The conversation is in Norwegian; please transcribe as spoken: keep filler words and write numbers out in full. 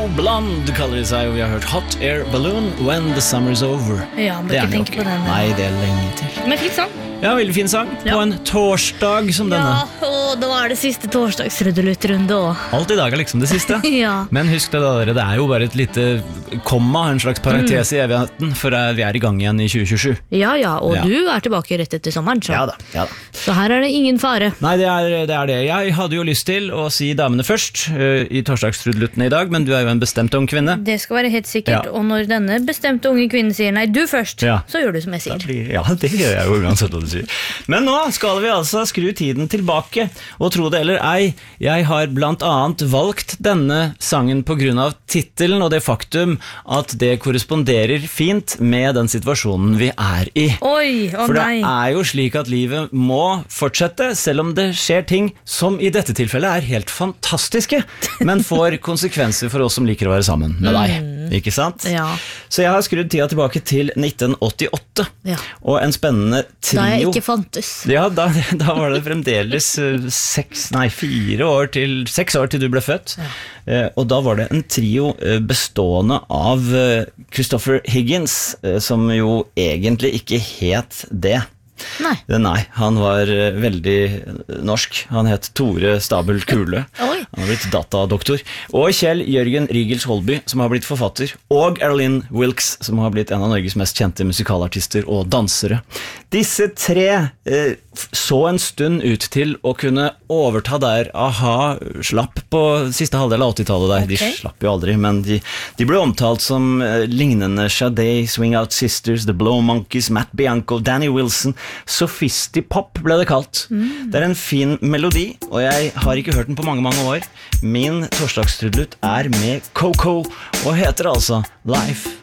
Blonde kaller de seg, og vi har hørt Hot Air Balloon When the Summer's Over. Ja, må ikke tenke på den. Nei, det er lenge til. Men fint sang. Ja, veldig fin sang på Ja. en torsdag som denne. Ja, og da er det siste torsdagsrudeluttrunde også. Alt i dag er liksom det siste. Ja. Men husk det da, dere, det er jo bare et lite komma, en slags parentes i evigheten, for vi er i gang igjen i tjue tjuesju. Ja, ja, og Ja. du er tilbake rett etter sommeren, så, Ja da, ja da. så her er det ingen fare. Nei, det er, det er det. Jeg hadde jo lyst til å si damene først uh, i torsdagstrudeluttene i dag, men du er jo en bestemt ung kvinne. Det skal være helt sikkert, Ja. og når denne bestemte unge kvinnen sier nei, du først, Ja. så gjør du som jeg Da sier. blir- Ja, det gjør jeg jo uansett hva du sier. Men nå skal vi altså skru tiden tilbake, og tro det eller ei, jeg har blant annet valgt denne sangen på grunn av titelen og det faktum at det korresponderer fint med den situasjonen vi er i. Oi, å For det nei. er jo slik at livet må fortsette, selv om det skjer ting som i dette tilfellet er helt fantastiske, men får konsekvenser for oss som liker å være sammen med deg, ikke sant? Ja. Så jeg har skrudd tida tilbake til nitten åttiåtte, Ja. og en spennende trio. Da jeg ikke fantes. Ja, da, da var det fremdeles eh, seks, nei, fire år til, seks år til du ble født. Eh, og da var det en trio eh, bestående av eh, Christopher Higgins, eh, som jo egentlig ikke het det. Nei. Eh, Nei, han var eh, veldig eh, norsk. Han het Tore Stabel Kule. Oi. Han har blitt datadoktor. Og Kjell Jørgen Rigels Holby, som har blitt forfatter. Og Erlyn Wilkes, som har blitt en av Norges mest kjente musikalartister og dansere. Disse tre eh, så en stund ut til å kunne overta der A-ha slapp på siste halvdel av åttitallet der. De Ok. slapp jo aldri, men de, de ble omtalt som eh, lignende Sade, Swing Out Sisters, The Blow Monkeys, Matt Bianco, Danny Wilson. Sophisti-pop ble det kalt. Det er en fin melodi, og jeg har ikke hørt den på mange, mange år. Min torsdagstrudelutt er med Coco, og heter altså Life